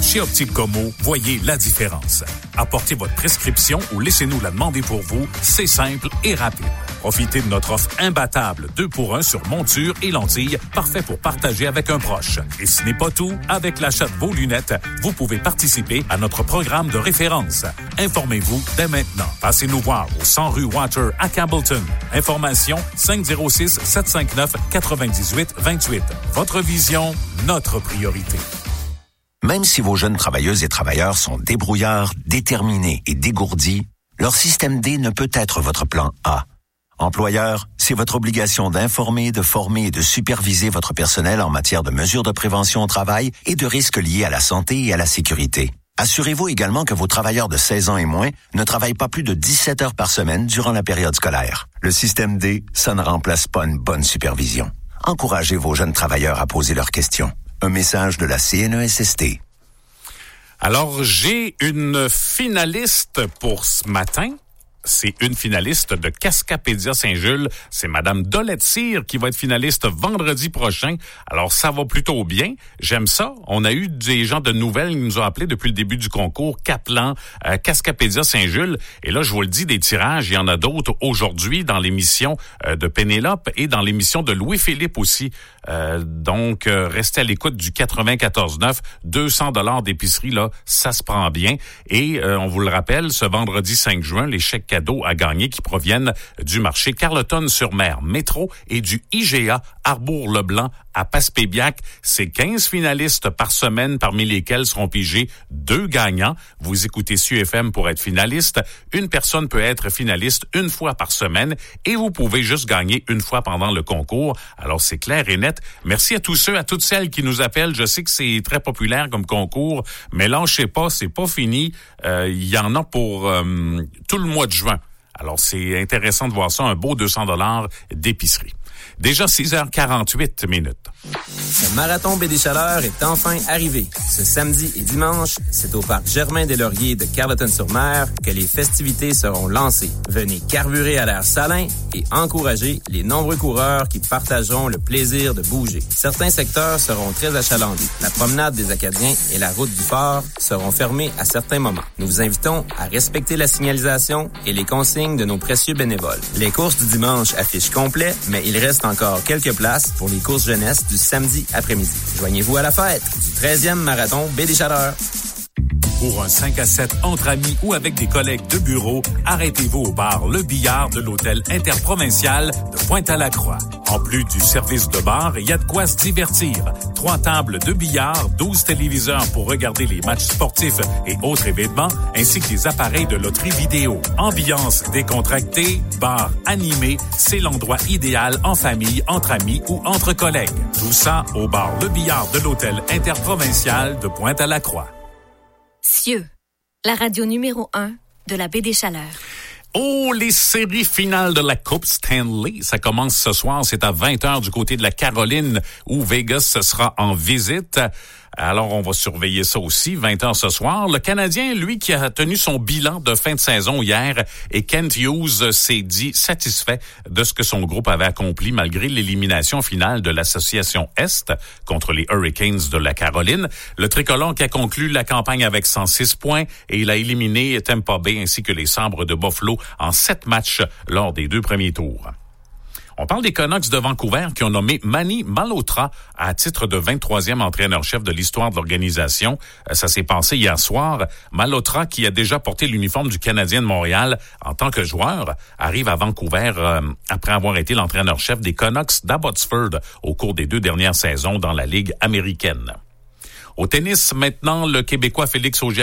Chez Optique Como, voyez la différence. Apportez votre prescription ou laissez-nous la demander pour vous. C'est simple et rapide. Profitez de notre offre imbattable 2 pour 1 sur monture et lentilles, parfait pour partager avec un proche. Et ce n'est pas tout, avec l'achat de vos lunettes, vous pouvez participer à notre programme de référence. Informez-vous dès maintenant. Passez nous voir au 100 rue Water à Campbellton. Information 506-759-9828. Votre vision, notre priorité. Même si vos jeunes travailleuses et travailleurs sont débrouillards, déterminés et dégourdis, leur système D ne peut être votre plan A. Employeur, c'est votre obligation d'informer, de former et de superviser votre personnel en matière de mesures de prévention au travail et de risques liés à la santé et à la sécurité. Assurez-vous également que vos travailleurs de 16 ans et moins ne travaillent pas plus de 17 heures par semaine durant la période scolaire. Le système D, ça ne remplace pas une bonne supervision. Encouragez vos jeunes travailleurs à poser leurs questions. Un message de la CNESST. Alors, j'ai une finaliste pour ce matin. C'est une finaliste de Cascapédia Saint-Jules. C'est Madame Dolette-Cyr qui va être finaliste vendredi prochain. Alors, ça va plutôt bien. J'aime ça. On a eu des gens de nouvelles qui nous ont appelés depuis le début du concours. Caplan, Cascapédia Saint-Jules. Et là, je vous le dis, des tirages, il y en a d'autres aujourd'hui dans l'émission de Pénélope et dans l'émission de Louis-Philippe aussi. Donc, restez à l'écoute du 94.9. 200$ d'épicerie, là, ça se prend bien. Et on vous le rappelle, ce vendredi 5 juin, les chèques cadeaux à gagner qui proviennent du marché Carleton-sur-Mer Métro et du IGA Arbour-le-Blanc à Passepébiac. C'est 15 finalistes par semaine, parmi lesquels seront pigés 2 gagnants. Vous écoutez SUFM pour être finaliste. Une personne peut être finaliste une fois par semaine et vous pouvez juste gagner une fois pendant le concours. Alors, c'est clair et net. Merci à tous ceux, à toutes celles qui nous appellent. Je sais que c'est très populaire comme concours, mais lâchez pas, c'est pas fini. Il y en a pour tout le mois de juin. Alors, c'est intéressant de voir ça, un beau 200$ d'épicerie. Déjà 6h48 minutes. Le marathon Baie des Chaleurs est enfin arrivé. Ce samedi et dimanche, c'est au parc Germain-des-Lauriers de Carleton-sur-Mer que les festivités seront lancées. Venez carburer à l'air salin et encourager les nombreux coureurs qui partageront le plaisir de bouger. Certains secteurs seront très achalandés. La promenade des Acadiens et la route du Fort seront fermées à certains moments. Nous vous invitons à respecter la signalisation et les consignes de nos précieux bénévoles. Les courses du dimanche affichent complet, mais il reste encore quelques places pour les courses jeunesse du samedi après-midi. Joignez-vous à la fête du 13e marathon Baie des Chaleurs. Pour un 5 à 7 entre amis ou avec des collègues de bureau, arrêtez-vous au bar Le Billard de l'hôtel interprovincial de Pointe-à-la-Croix. En plus du service de bar, il y a de quoi se divertir. 3 tables de billard, 12 téléviseurs pour regarder les matchs sportifs et autres événements, ainsi que des appareils de loterie vidéo. Ambiance décontractée, bar animé, c'est l'endroit idéal en famille, entre amis ou entre collègues. Tout ça au bar Le Billard de l'hôtel interprovincial de Pointe-à-la-Croix. Cieux, la radio numéro 1 de la Baie des Chaleurs. Oh, les séries finales de la Coupe Stanley, ça commence ce soir, c'est à 20h du côté de la Caroline où Vegas sera en visite. Alors, on va surveiller ça aussi, 20h ce soir. Le Canadien, lui, qui a tenu son bilan de fin de saison hier, et Kent Hughes s'est dit satisfait de ce que son groupe avait accompli malgré l'élimination finale de l'Association Est contre les Hurricanes de la Caroline. Le tricolore qui a conclu la campagne avec 106 points et il a éliminé Tampa Bay ainsi que les Sabres de Buffalo en 7 matchs lors des 2 premiers tours. On parle des Canucks de Vancouver qui ont nommé Manny Malhotra à titre de 23e entraîneur-chef de l'histoire de l'organisation. Ça s'est passé hier soir. Malhotra, qui a déjà porté l'uniforme du Canadien de Montréal en tant que joueur, arrive à Vancouver après avoir été l'entraîneur-chef des Canucks d'Abbotsford au cours des 2 dernières saisons dans la Ligue américaine. Au tennis, maintenant, le Québécois Félix Auger